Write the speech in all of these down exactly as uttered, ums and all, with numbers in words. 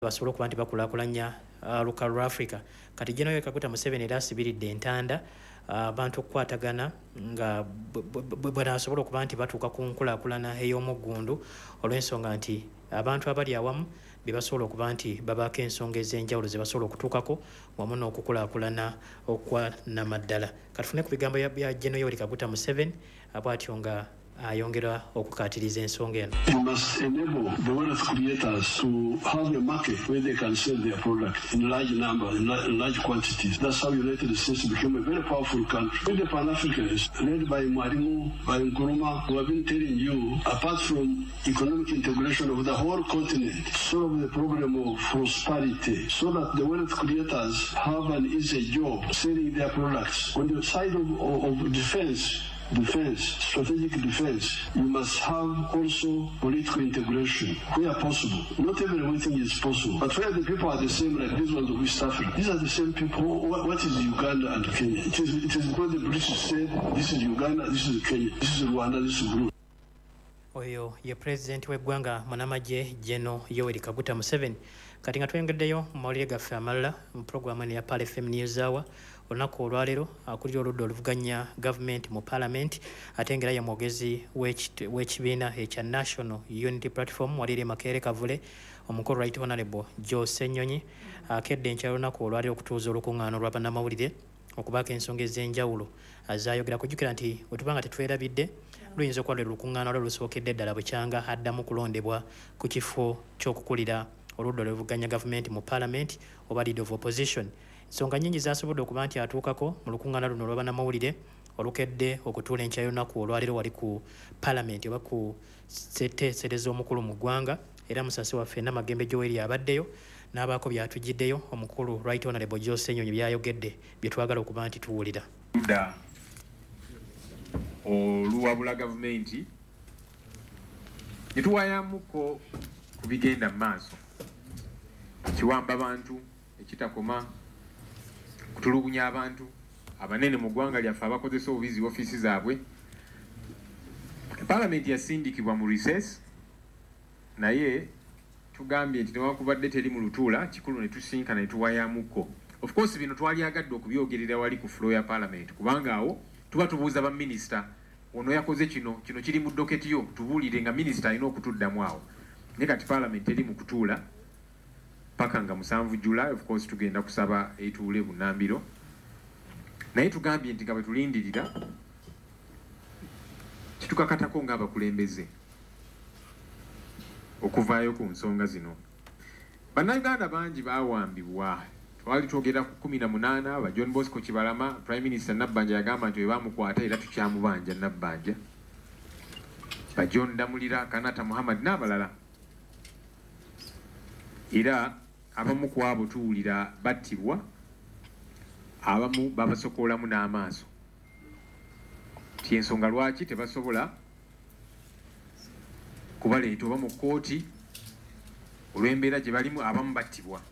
basobola okuba nti bakulaakulanya uh, lukalu lwa Africa. Kati General Yoweri Kaguta Museveni era asibiridde entanda abantu uh, okukwatagana nga bw'anasobola okuba nti batuuka ku nkulaakulana ey'omuggundu olw'ensonga nti abantu abali awamu bye basobola okuba nti babaako ensonga ez'enjawulo ze basobola okutuukako wamu n'okukulaakulana okwa namaddala. Katufune ku bigambo bya General Yoweri Kaguta Museveni bw'atyo nga ayongera okukaatiriza ensonga eno. You must enable the wealth creators to have a market where they can sell their product in large numbers, in large quantities. That's how United States became a very powerful country. With the Pan-Africanists, led by Mwalimu, by Nkrumah, who have been telling you, apart from economic integration of the whole continent, solve the problem of prosperity, so that the wealth creators have an easy job selling their products. On the side of, of, of defense, defense, strategic defense, you must have also political integration where possible. Not everything is possible, but where the people are the same, like these ones of East Africa. These are the same people. What, what is Uganda and Kenya? It is, it is because the British said, this is Uganda, this is Kenya, this is Rwanda, this is Burundi. Oyo ye president w'eggwanga Munamagye General Yoweri Kaguta Museveni. Kati nga twengeddeyo mu mawulire gaffe amalala mu programu eno ya Pal F M News Hour olunaku olwaleero akulira oludda oluvuganya gavumenti mu parliament ate ngera ye mwogezi w'ekibiina ekya National Unity Platform Walire Makerere Kavule omukulu Right Honorable Joe Ssenyonyi akedde enkya olunaku olwaleero okutuuza olukuŋŋaano lwa bannamawulire okubaako ensonga ez'enjawulo azayogera kujjukira nti bwe tuba nga tetwerabidde luyinza okuba lwe lukuŋŋaano lwe lusookedde ddala bukyanga addamu kulondebwa ku kifo ky'okukulira oludda oluvuganya gavumenti mu parliament oba leader of opposition. Ensonga nnyingi zasobodde okuba nti atuukako mu lukuŋŋaana luno olw'abannamawulire olukedde okutuula enkya y'olunaku olwaleero wali ku parliament oba ku sseteesereza omukulu mu ggwanga era musasi waffe Namagembe Joel abaddeyo n'abaako byatujjiddeyo omukulu Right Honorable Joe Ssenyonyi byayogedde bye twagala okuba nti tuwulira. Oluwabula gavumenti netuwayamuko ku bigenda mu maaso ekiwamba abantu ekitakoma kutulugunya abantu abanene mu ggwanga lyaffe abakozesa obubizi ofiisi zaabwe. Palamenti yasindikibwa mu recess naye tugambye nti newankubadde teri mu lutuula kikulu ne tusinkana ne tuwayamuko. Of course bino twalyagadde okubyogerera wali ku floor ya Parliament kubanga awo tuba tubuuza ba minisita ono yakoze kino kino kiri mu doketi yo tubuulire nga minisita alina okutuddamu awo. Naye kati Parliament eri mu kutuula paka nga musanvu July, of course tugenda kusaba etuule bunnambiro naye tugambye nti nga bwe tulindirira kitukakatako ng'abakulembeze okuvaayo ku nsonga zino. Bannayuganda bangi baawambibwa. Twali twogera ku kumi na munaana ba John Bosco Kibalama, Prime Minister Nabbanja yagamba nti bwe bamukwata era tukyamubanja Nabbanja, ba John Damulira, Kanata Muhammad n'abalala. Era abamu ku abo tuwulira battibwa, abamu babasokoolamu n'amaaso. Ti ensonga lwaki tebasobola kubaleeta oba mu kkooti olw'embeera gye balimu, abamu battibwa.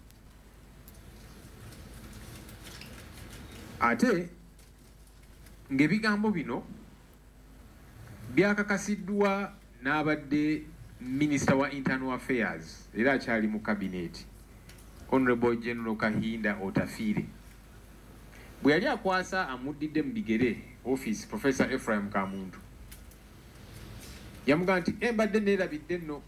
Ate ng'ebigambo bino byakakasiddwa n'abadde Minister wa Internal Affairs era akyali mu cabinet Honorable General Kahinda Otafiire bwe yali akwasa amuddidde mu bigere office Professor Ephraim Kamuntu yamugamba nti embadde neerabidde nno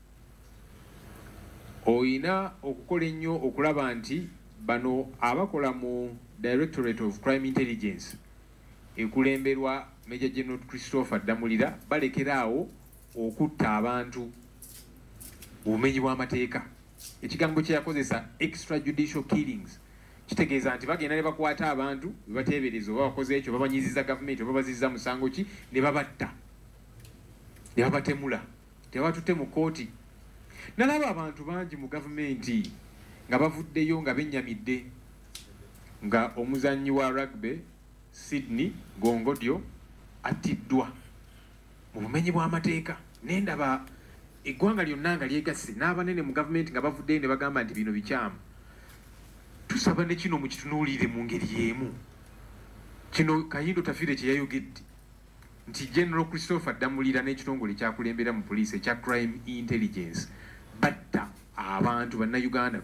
oyina okukola ennyo okulaba nti bano abakola mu Directorate of Crime Intelligence ekulemberwa Major General Christopher Damulira balekeraawo okutta abantu bumenyi bw'amateeka. Ekigambo kye yakozesa extrajudicial killings kitegeeza nti bagenda ne bakwata abantu be bateebereza oba bakoze ekyo babanyiziza gavumenti oba bazizza musango ki ne babatta ne babatemula tebatutte mu kkooti. Nalaba abantu bangi mu gavumenti nga bavuddeyo nga bennyamidde nga omuzannyi wa rugby Sydney Gongodyo attiddwa mu bumenyi bw'amateeka. Nendaba eggwanga lyonna nga lyegasse n'abanene mu gavumenti nga bavuddeyo ne bagamba nti bino bikyamu. Tusaba ne kino mu kitunuulire mu ngeri y'emu. Kino Kayindo Tafiire kye yayogedde nti General Christopher Damulira n'ekitongole kyakulembera mu poliisi ekya Crime Intelligence batta abantu bannayuganda